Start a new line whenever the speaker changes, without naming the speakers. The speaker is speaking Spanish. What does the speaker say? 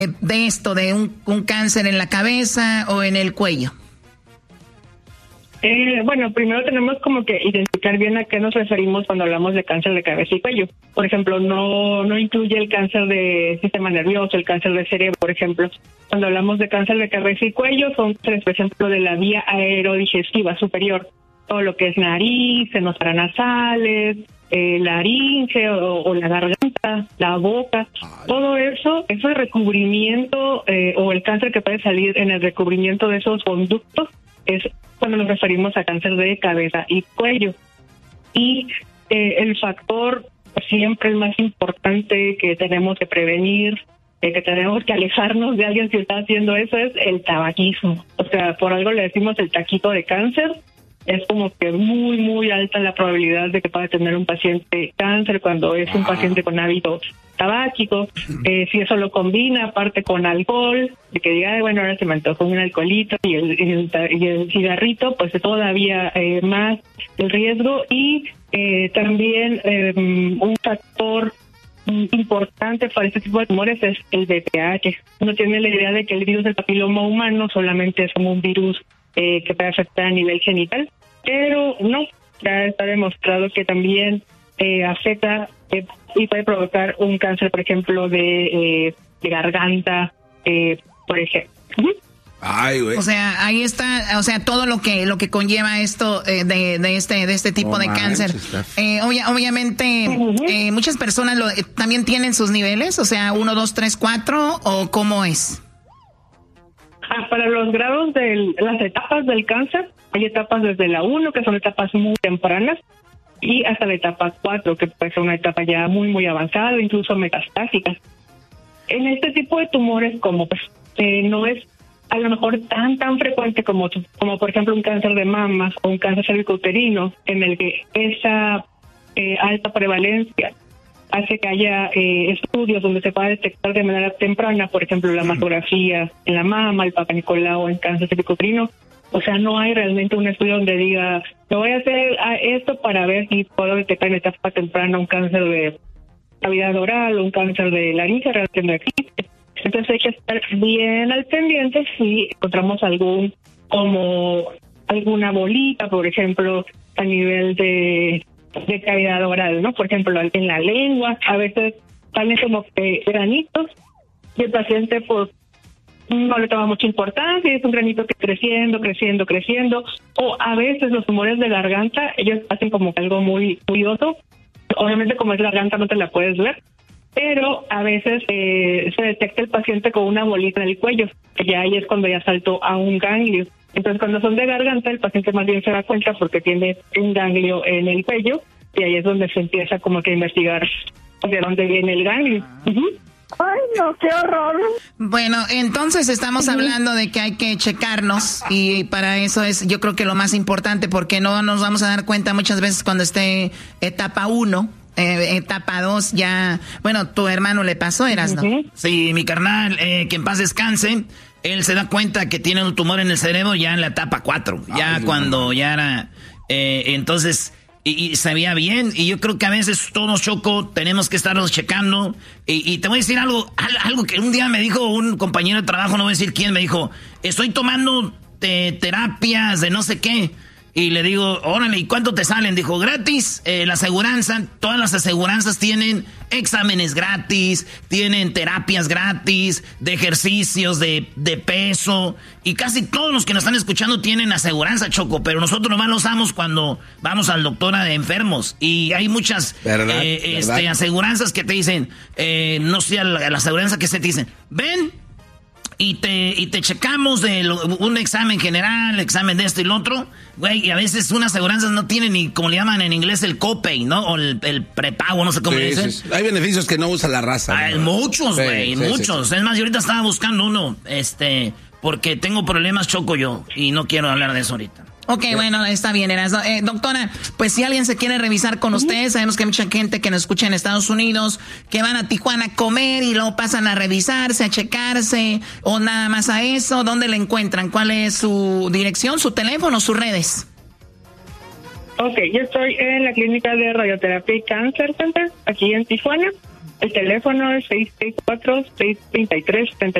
de esto, de un cáncer en la cabeza o en el cuello?
Bueno, primero tenemos como que identificar bien a qué nos referimos cuando hablamos de cáncer de cabeza y cuello. Por ejemplo, no incluye el cáncer de sistema nervioso, el cáncer de cerebro, por ejemplo. Cuando hablamos de cáncer de cabeza y cuello, son, por ejemplo, de la vía aerodigestiva superior. Todo lo que es nariz, senos paranasales, laringe o la garganta, la boca, todo eso, ese recubrimiento o el cáncer que puede salir en el recubrimiento de esos conductos es cuando nos referimos a cáncer de cabeza y cuello. Y el factor siempre el más importante que tenemos que prevenir, que tenemos que alejarnos de alguien si está haciendo eso, es el tabaquismo. O sea, por algo le decimos el taquito de cáncer. Es como que muy, muy alta la probabilidad de que pueda tener un paciente cáncer cuando es un paciente con hábitos tabáquicos. Si eso lo combina aparte con alcohol, de que diga, bueno, ahora se me antojó un alcoholito y el cigarrito, pues es todavía más el riesgo. Y también un factor importante para este tipo de tumores es el VPH. Uno tiene la idea de que el virus del papiloma humano solamente es como un virus que puede afectar a nivel genital, pero no, ya está demostrado que también afecta y puede provocar un cáncer, por ejemplo, de garganta, por ejemplo.
Ay, güey.
O sea, ahí está, o sea, todo lo que conlleva esto de este tipo de cáncer. Obviamente, muchas personas también tienen sus niveles, o sea, 1, 2, 3, 4, ¿o cómo es?
Para los grados de las etapas del cáncer, hay etapas desde la 1, que son etapas muy tempranas, y hasta la etapa 4, que puede ser una etapa ya muy, muy avanzada, incluso metastásica. En este tipo de tumores, como pues no es a lo mejor tan frecuente como por ejemplo un cáncer de mamas o un cáncer cervicouterino, en el que esa alta prevalencia hace que haya estudios donde se pueda detectar de manera temprana, por ejemplo, la mastografía en la mama, el Papa Nicolau en cáncer cervicouterino. O sea, no hay realmente un estudio donde diga, me voy a hacer esto para ver si puedo detectar en etapa temprana un cáncer de cavidad oral o un cáncer de laringe, realmente no existe. Entonces hay que estar bien al pendiente si encontramos alguna bolita, por ejemplo, a nivel de cavidad oral, ¿no? Por ejemplo, en la lengua, a veces salen como granitos y el paciente pues no le toma mucha importancia y es un granito que creciendo, o a veces los tumores de garganta, ellos hacen como algo muy curioso. Obviamente como es garganta no te la puedes ver, pero a veces se detecta el paciente con una bolita en el cuello, que ya ahí es cuando ya saltó a un ganglio. Entonces, cuando son de garganta, el paciente más bien se da cuenta porque tiene un ganglio en el cuello, y ahí es donde se empieza como que a investigar de dónde viene el ganglio.
Ay, no, qué horror.
Bueno, entonces estamos hablando de que hay que checarnos, y para eso es, yo creo que lo más importante, porque no nos vamos a dar cuenta muchas veces cuando esté etapa 1, etapa 2 ya, bueno, tu hermano le pasó, Erasno.
Sí, mi carnal, que en paz descanse. Él se da cuenta que tiene un tumor en el cerebro ya en la etapa 4, ya cuando ya era, entonces, y se veía bien, y yo creo que a veces todos, Choco, tenemos que estarnos checando, y te voy a decir algo que un día me dijo un compañero de trabajo, no voy a decir quién, me dijo, estoy tomando terapias de no sé qué, y le digo, órale, ¿y cuánto te salen? Dijo, gratis, la aseguranza, todas las aseguranzas tienen exámenes gratis, tienen terapias gratis, de ejercicios, de peso, y casi todos los que nos están escuchando tienen aseguranza, Choco, pero nosotros nomás lo usamos cuando vamos al doctor de enfermos, y hay muchas aseguranzas que te dicen, no sé, la aseguranza que se te dicen, ven, y te checamos de un examen general, examen de esto y lo otro, güey, y a veces unas aseguranzas no tienen ni, como le llaman en inglés, el copay, ¿no? O el prepago, no sé cómo le dicen.
Sí. Hay beneficios que no usa la raza.
Muchos, güey, muchos. Sí. Es más, yo ahorita estaba buscando uno, porque tengo problemas, Choco, yo, y no quiero hablar de eso ahorita.
Ok, bueno, está bien, Erasno. Doctora, pues si alguien se quiere revisar con ustedes, sabemos que hay mucha gente que nos escucha en Estados Unidos, que van a Tijuana a comer y luego pasan a revisarse, a checarse, o nada más a eso. ¿Dónde le encuentran? ¿Cuál es su dirección, su teléfono, sus redes?
Ok, yo estoy en la clínica de radioterapia y cáncer center, aquí en Tijuana. El teléfono es 664-633-70.